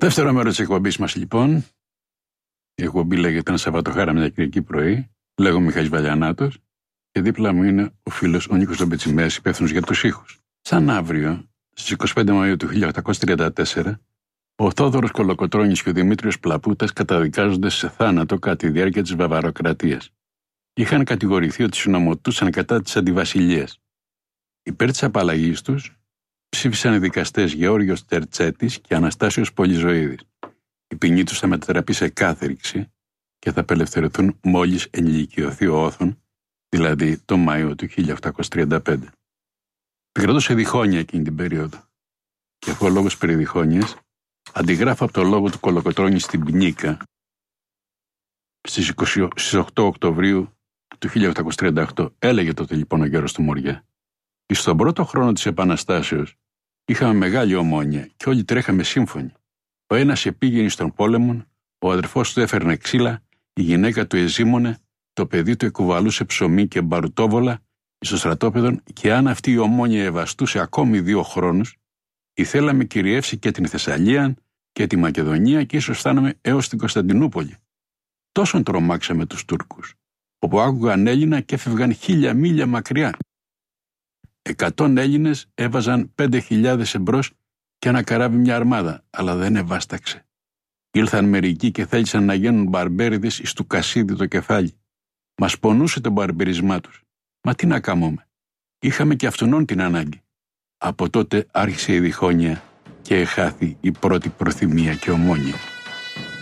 Δεύτερο μέρος της εκπομπής μας, λοιπόν. Η εκπομπή λέγεται «Ένα Σαββατοχάρα μια Κυριακή πρωί». Λέγομαι Μιχάλης Βαλιανάτος και δίπλα μου είναι ο φίλος ο Νίκος Λομπετσιμέας, υπεύθυνος για τους ήχους. Σαν αύριο, στις 25 Μαΐου του 1834, ο Θόδωρος Κολοκοτρώνης και ο Δημήτριος Πλαπούτας καταδικάζονται σε θάνατο κατά τη διάρκεια της Βαβαροκρατίας. Είχαν κατηγορηθεί ότι συνομωτούσαν κατά της αντιβασιλείας. Υπέρ της απαλλαγής τους ψήφισαν οι δικαστές Γεώργιος Τερτσέτης και Αναστάσιος Πολυζωίδης. Η ποινή τους θα μετατραπεί σε κάθριξη και θα απελευθερωθούν μόλις ενηλικιωθεί ο Όθων, δηλαδή το Μάιο του 1835. Επικρατούσε διχόνοια εκείνη την περίοδο. Και αφού ο λόγος περί διχόνοιας, αντιγράφω από το λόγο του Κολοκοτρώνη στην Πνίκα στις 8 Οκτωβρίου του 1838. Έλεγε τότε λοιπόν ο γέρος του Μοριά: «Στον πρώτο χρόνο της Επαναστάσεως είχαμε μεγάλη ομόνοια και όλοι τρέχαμε σύμφωνοι. Ο ένας επήγαινε στον πόλεμο, ο αδερφός του έφερνε ξύλα, η γυναίκα του εζήμωνε, το παιδί του εκουβαλούσε ψωμί και μπαρουτόβολα στο στρατόπεδο και αν αυτή η ομόνοια ευαστούσε ακόμη 2 χρόνους, ήθελαμε κυριεύσει και την Θεσσαλία και τη Μακεδονία και ίσως φτάναμε έως την Κωνσταντινούπολη. Τόσον τρομάξαμε τους Τούρκους, όπου άκουγαν Έλληνα και έφευγαν 1000 μίλια μακριά. 100 Έλληνες έβαζαν 5.000 εμπρός και ένα καράβι μια αρμάδα, αλλά δεν ευάσταξε. Ήλθαν μερικοί και θέλησαν να γίνουν μπαρμπέριδες εις του Κασίδη το κεφάλι. Μας πονούσε το μπαρμπερισμά τους. Μα τι να κάνουμε. Είχαμε και αυτονών την ανάγκη. Από τότε άρχισε η διχόνοια και εχάθη η πρώτη προθυμία και ομόνοια.